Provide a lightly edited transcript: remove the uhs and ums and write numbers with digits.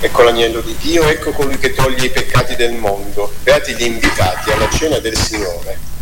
Ecco l'agnello di Dio, ecco colui che toglie i peccati del mondo. Beati gli invitati alla cena del Signore.